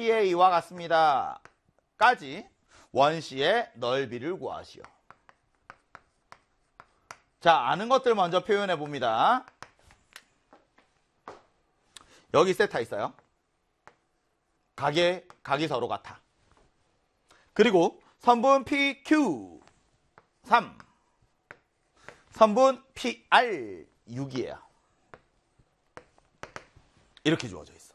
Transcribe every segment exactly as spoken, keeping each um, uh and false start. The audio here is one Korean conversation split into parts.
피에이와 같습니다. 까지 원시의 넓이를 구하시오. 자, 아는 것들 먼저 표현해 봅니다. 여기 세타 있어요. 각의, 각이 서로 같아. 그리고 선분 피큐 삼, 선분 피알 육이에요. 이렇게 주어져 있어.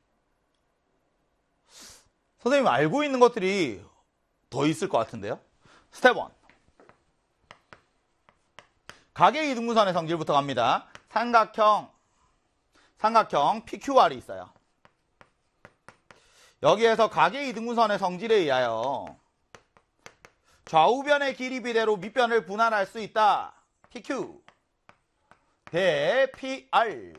선생님 알고 있는 것들이 더 있을 것 같은데요. 스텝 일. 각의 이등분선의 성질부터 갑니다. 삼각형, 삼각형 피큐알이 있어요. 여기에서 각의 이등분선의 성질에 의하여 좌우변의 길이 비례로 밑변을 분할할 수 있다. 피큐 대 피알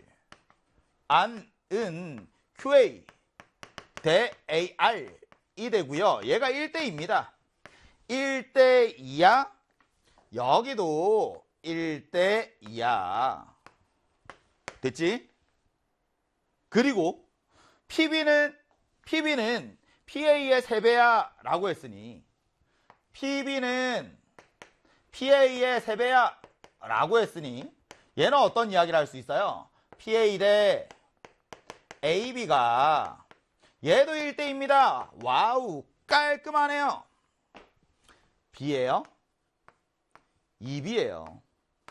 안은 큐에이 대 에이알이 되고요. 얘가 일 대 이입니다. 일 대 이야. 여기도 일 대 이야. 됐지? 그리고 피비는 피비는 피에이의 세 배야 라고 했으니 피비는 피에이의 세 배야 라고 했으니 얘는 어떤 이야기를 할 수 있어요? 피에이 대 에이비가 얘도 일 대 이입니다. 와우, 깔끔하네요. B예요. 이 비예요.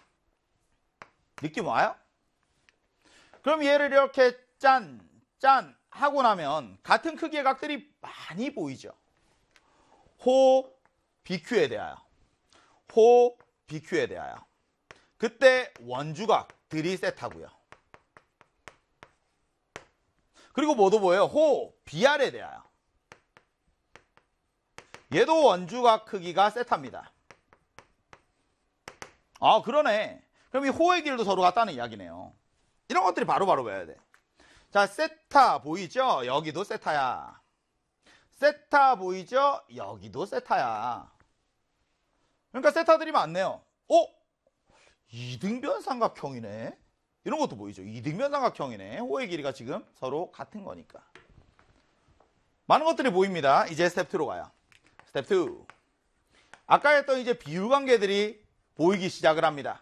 느낌 와요? 그럼 얘를 이렇게 짠, 짠 하고 나면 같은 크기의 각들이 많이 보이죠. 호, 비큐에 대하여. 호, 비큐에 대하여. 그때 원주각들이 세타고요. 그리고 뭐도 보여요? 호, 비알에 대하여. 얘도 원주각 크기가 세타입니다. 아, 그러네. 그럼 이 호의 길도 서로 같다는 이야기네요. 이런 것들이 바로바로 외워야 돼. 자, 세타 보이죠? 여기도 세타야. 세타 보이죠? 여기도 세타야. 그러니까 세타들이 많네요. 어? 이등변 삼각형이네. 이런 것도 보이죠? 이등변 삼각형이네. 호의 길이가 지금 서로 같은 거니까. 많은 것들이 보입니다. 이제 스텝 이로 가요. 스텝 이. 아까 했던 이제 비율관계들이 보이기 시작을 합니다.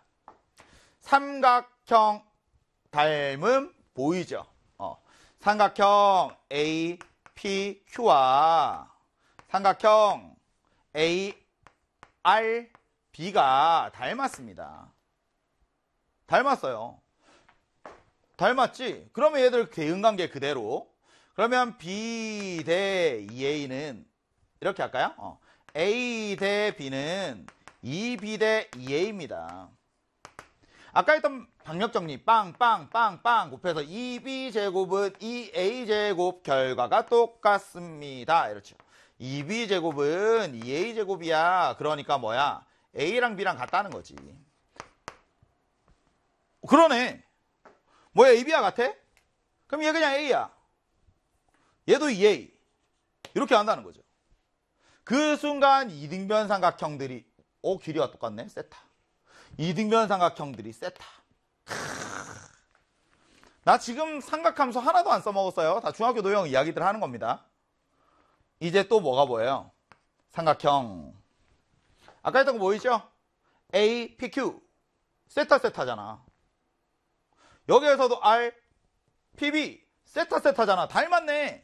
삼각형 닮음 보이죠? 어. 삼각형 에이 피 큐와 삼각형 에이 알 비가 닮았습니다. 닮았어요. 닮았지? 그러면 얘들 대응관계 그대로. 그러면 B 대 이 에이는 이렇게 할까요? 어. A 대 B는 이 비 대 이 에이입니다. 아까 했던 방역정리 빵빵빵빵 곱해서 이 비 제곱은 이 에이 제곱 결과가 똑같습니다. 이렇죠. 이 비 제곱은 이 에이 제곱이야. 그러니까 뭐야? A랑 B랑 같다는 거지. 그러네. 뭐야? 에이 비와 같아? 그럼 얘 그냥 A야. 얘도 이 에이. 이렇게 한다는 거죠. 그 순간 이등변 삼각형들이 오, 길이와 똑같네. 세타. 이등변 삼각형들이 세타. 나 지금 삼각함수 하나도 안 써먹었어요. 다 중학교 도형 이야기들 하는 겁니다. 이제 또 뭐가 보여요? 삼각형. 아까 했던 거 보이죠? A, 피 큐. 세타 세타잖아. 여기에서도 R, 피 비. 세타 세타잖아. 닮았네.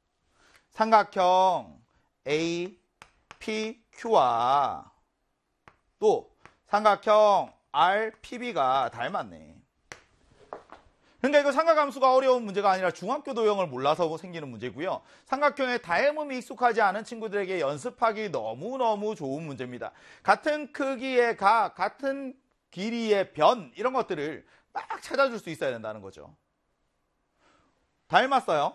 삼각형 A, 피 큐와 또 삼각형 알 피 비가 닮았네. 그러니까 이거 삼각함수가 어려운 문제가 아니라 중학교 도형을 몰라서 생기는 문제고요. 삼각형의 닮음이 익숙하지 않은 친구들에게 연습하기 너무너무 좋은 문제입니다. 같은 크기의 각, 같은 길이의 변 이런 것들을 막 찾아줄 수 있어야 된다는 거죠. 닮았어요.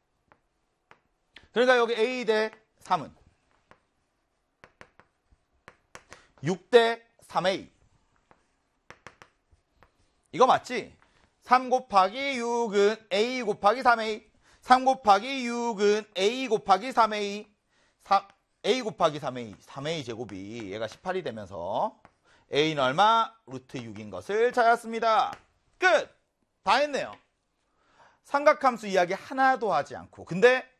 그러니까 여기 A 대 삼은 육 대 삼 에이. 이거 맞지? 삼 곱하기 육은 A 곱하기 삼 에이. 삼 곱하기 육은 A 곱하기 삼 에이. A 곱하기 삼 에이. 삼 에이 제곱이 얘가 십팔이 되면서 A는 얼마? 루트 육인 것을 찾았습니다. 끝! 다 했네요. 삼각함수 이야기 하나도 하지 않고. 근데